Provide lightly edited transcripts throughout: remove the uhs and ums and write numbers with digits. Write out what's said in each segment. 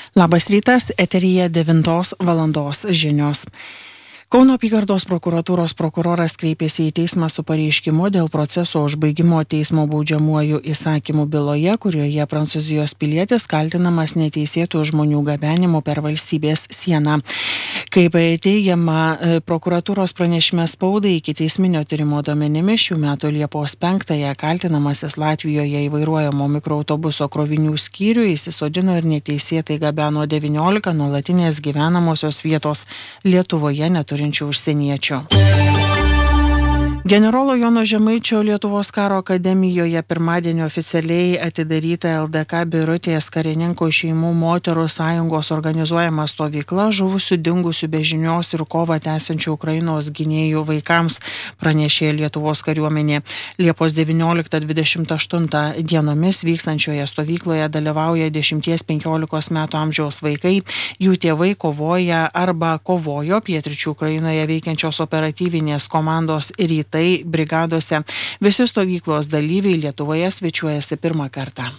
Labas rytas, eteryje 9 valandos žinios. Kauno apygardos prokuratūros prokuroras kreipėsi į teismą su pareiškimu dėl proceso užbaigimo teismo baudžiamuoju įsakymu byloje, kurioje Prancūzijos pilietis kaltinamas neteisėtų žmonių gabenimu per valstybės sieną. Kaip teigiama prokuratūros pranešime spaudai, ikiteisminio tyrimo duomenimis šių metų Liepos 5-ąją kaltinamasis Latvijoje įvairuojamo mikroautobuso krovinių skyrių įsisodino ir neteisėtai gabeno 19 nuolatinės gyvenamosios vietos Lietuvoje neturinčių užsieniečių. Generolo Jono Žemaičio Lietuvos karo akademijoje pirmadienį oficialiai atidaryta LDK Birutės karininkų šeimų moterų sąjungos organizuojama stovykla žuvusių, dingusių be žinios ir kovą tęsiančių Ukrainos gynėjų vaikams, pranešė Lietuvos kariuomenė. Liepos 19-28 dienomis vykstančioje stovykloje dalyvauja 10-15 metų amžiaus vaikai, jų tėvai kovoja arba kovojo pietryčių Ukrainoje veikiančios operatyvinės komandos rytai brigadose. Visi stovyklos dalyviai Lietuvoje svečiuojasi pirmą kartą.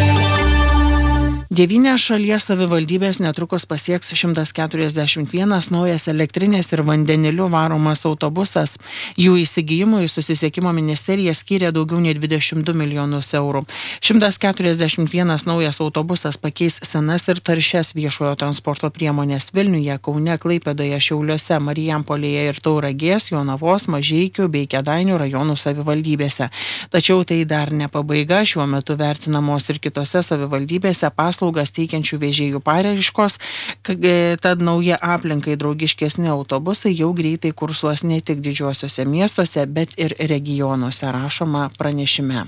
9 šalies savivaldybės netrukus pasieks 141 naujas elektrinės ir vandeniliu varomas autobusas. Jų įsigijimui susisiekimo ministerija skyrė daugiau nei 22 milijonus eurų. 141 naujas autobusas pakeis senas ir taršias viešojo transporto priemonės Vilniuje, Kaune, Klaipėdoje, Šiauliuose, Marijampolėje ir Tauragės, Jonavos, Mažeikių bei Kėdainių rajonų savivaldybėse. Tačiau tai dar ne pabaiga, šiuo metu vertinamos ir kitose savivaldybėse paslaugas teikiančių vežėjų paraiškos, tad nauji aplinkai draugiškesni autobusai jau greitai kursuos ne tik didžiuosiuose miestuose, bet ir regionuose, rašoma pranešime.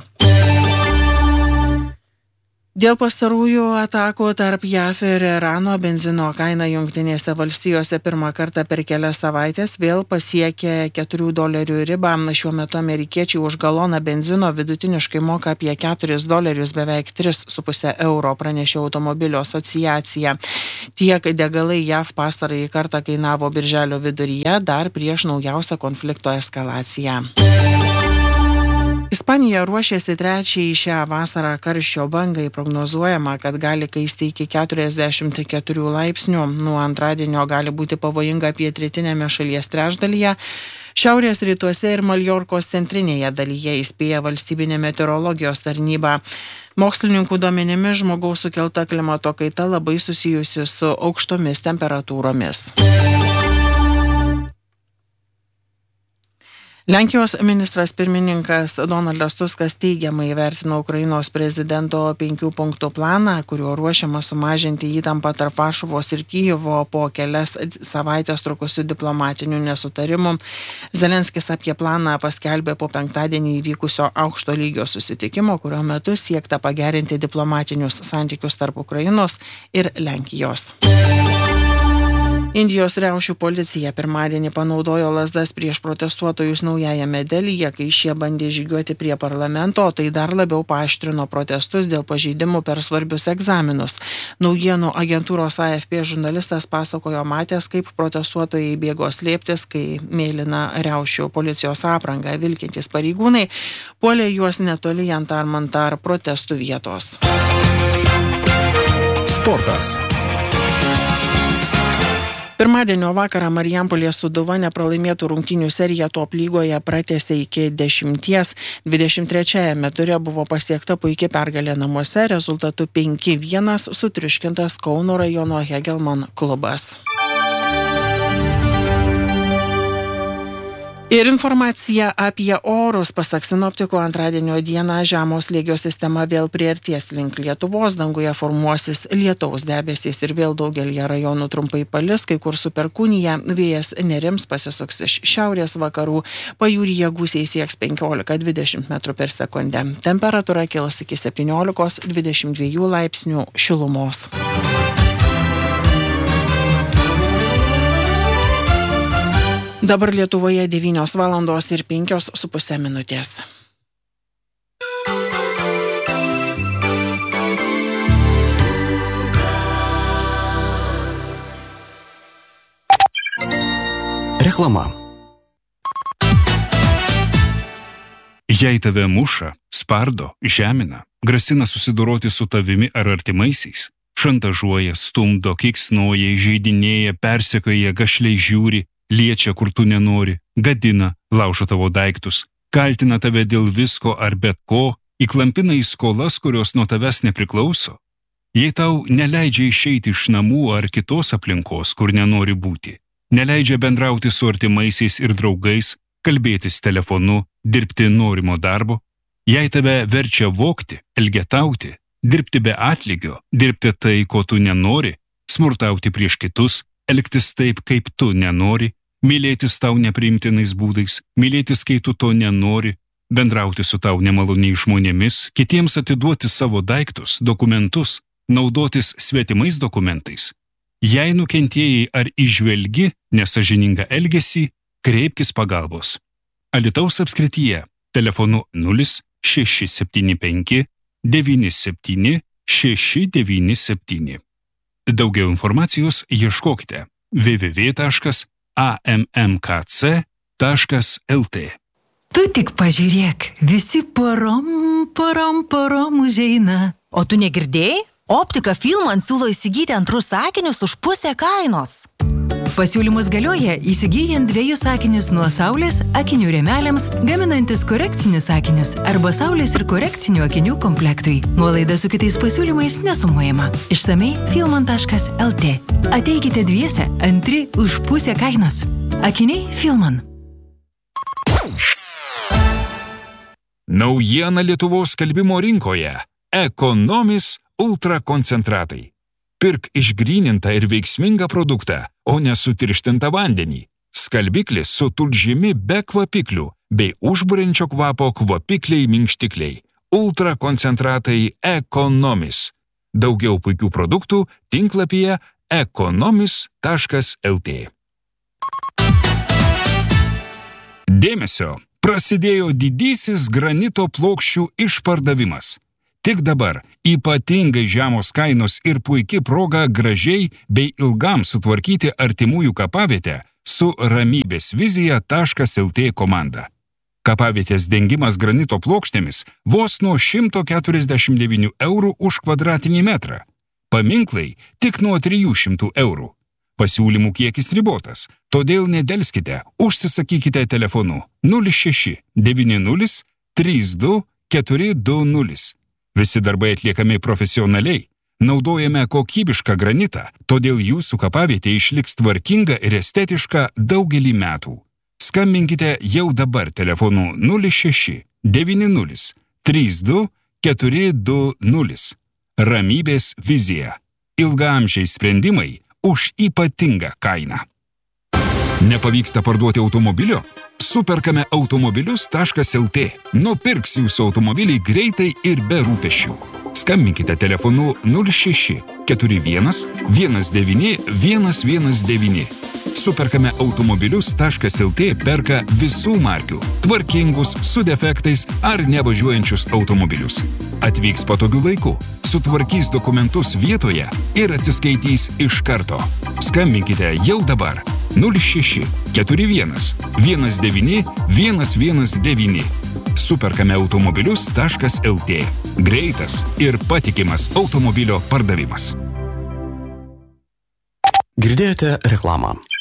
Dėl pastarųjų atakų tarp JAF ir Irano benzino kaina Jungtinėse valstijose pirmą kartą per kelias savaitės vėl pasiekė $4 ribą. Šiuo metu amerikiečiai už galoną benzino vidutiniškai moka apie $4, beveik 3,5 euro, pranešė automobilio asociacija. Tiek degalai JAF pastarąjį kartą kainavo birželio viduryje, dar prieš naujausią konflikto eskalaciją. Ispanija ruošiasi trečiai šią vasarą karščio bangai, prognozuojama, kad gali kaisti iki 44 laipsnių. Nuo antradienio gali būti pavojinga pietrytinėme šalies trečdalyje, šiaurės rytuose ir Maljorkos centrinėje dalyje, įspėja valstybinė meteorologijos tarnyba. Mokslininkų duomenimis žmogaus sukelta klimato kaita labai susijusi su aukštomis temperatūromis. Lenkijos ministras pirmininkas Donaldas Tuskas teigiamai įvertino Ukrainos prezidento 5 punktų planą, kuriuo ruošiama sumažinti įtampą tarp Varšuvos ir Kijevo po kelias savaitės trukusių diplomatinių nesutarimų. Zelenskis apie planą paskelbė po penktadienį įvykusio aukšto lygio susitikimo, kurio metu siekta pagerinti diplomatinius santykius tarp Ukrainos ir Lenkijos. Indijos riaušių policija pirmadienį panaudojo lazdas prieš protestuotojus Naujajame Delyje, kai šie bandė žygiuoti prie parlamento, o tai dar labiau paaštrino protestus dėl pažeidimų per svarbius egzaminus. Naujienų agentūros AFP žurnalistas pasakojo matęs, kaip protestuotojai bėgo slėptis, kai mėlyna riaušių policijos apranga vilkintys pareigūnai puolė juos netoli Jantar-Mantar protestų vietos. Sportas. Pirmadienio vakarą Marijampolės Sūduva nepralaimėtų rungtynių seriją top lygoje pratęsė iki 10. 23-ame ture buvo pasiekta puikia pergalė namuose, rezultatu 5-1 sutriuškintas Kauno rajono Hegelman klubas. Ir informacija apie orus. Pasak sinoptikų, antradienio dieną žemo slėgio sistema vėl priartės link Lietuvos, danguje formuosis lietaus debesys ir vėl daugelyje rajonų trumpai palis, kai kur su perkūnija, vėjas nerims, pasisuks iš šiaurės vakarų, pajūryje gūsiai sieks 15-20 metrų per sekundę. Temperatūra kils iki 17-22 laipsnių šilumos. Dabar Lietuvoje 9 valandos ir 5,5 minutės. Reklama. Jei tave muša, spardo, žemina, grasina susidoroti su tavimi ar artimaisiais, šantažuoja, stumdo, keiksnoja, įžeidinėja, persekioja, gašliai žiūri, liečia, kur tu nenori, gadina, laužo tavo daiktus, kaltina tave dėl visko ar bet ko, įklampina į skolas, kurios nuo tavęs nepriklauso. Jei tau neleidžia išeiti iš namų ar kitos aplinkos, kur nenori būti, neleidžia bendrauti su artimaisiais ir draugais, kalbėtis telefonu, dirbti norimo darbo, jei tave verčia vogti, elgetauti, dirbti be atlygio, dirbti tai, ko tu nenori, smurtauti prieš kitus, elgtis taip, kaip tu nenori, mylėtis tau nepriimtinais būdais, mylėtis, kai tu to nenori, bendrauti su tau nemaloniais žmonėmis, kitiems atiduoti savo daiktus, dokumentus, naudotis svetimais dokumentais. Jei nukentėjai ar įžvelgi nesąžiningą elgesį, kreipkis pagalbos. Alytaus apskrityje telefonu 0675 97 697. Daugiau informacijos ieškokite www.ammkc.lt. Tu tik pažiūrėk, visi porom užeina. O tu negirdėjai? Optika Filman siūlo įsigyti antrus akinius už pusę kainos. Pasiūlymus galioja įsigyjant 2 akinius nuo saulės akinių rėmeliams, gaminantis korekcinius akinius arba saulės ir korekcinių akinių komplektui. Nuolaida su kitais pasiūlymais nesumuojama. Išsamei filman.lt. Ateikite dviese, antri už pusę kainos. Akiniai Filman. Naujiena Lietuvos skalbimo rinkoje. Ekonomis ultrakoncentratai. Pirk išgrynintą ir veiksmingą produktą, o ne sutirštintą vandenį. Skalbiklis su tulžimi be kvapiklių bei užburiančio kvapo kvapikliai minkštikliai. Ultrakoncentratai Ekonomis. Daugiau puikių produktų tinklapyje ekonomis.lt. Dėmesio! Prasidėjo didysis granito plokščių išpardavimas. Tik dabar ypatingai žemos kainos ir puiki proga gražiai bei ilgam sutvarkyti artimųjų kapavietę su ramybėsvizija.lt komanda. Kapavietės dengimas granito plokštėmis vos nuo 149 eurų už kvadratinį metrą. Paminklai tik nuo 300 eurų. Pasiūlymų kiekis ribotas, todėl nedelskite, užsisakykite telefonu 06 90 32 420. Visi darbai atliekami profesionaliai. Naudojame kokybišką granitą, todėl jūsų kapavietė išliks tvarkinga ir estetiška daugelį metų. Skambinkite jau dabar telefonu 06 90 32 420. Ramybės vizija. Ilgaamžiai sprendimai už ypatingą kainą. Nepavyksta parduoti automobilio? Superkame automobilius.lt. Nupirks jūsų automobilį greitai ir be rūpesčių. Skambinkite telefonu 06 41 19 119. Superkame automobilius.lt perka visų markių, tvarkingus, su defektais ar nevažiuojančius automobilius. Atvyks patogiu laiku, sutvarkys dokumentus vietoje ir atsiskaitys iš karto. Skambinkite jau dabar 06 41 19 119. Superkame automobilius.lt. Greitas ir patikimas automobilio pardavimas. Girdėjote reklamą.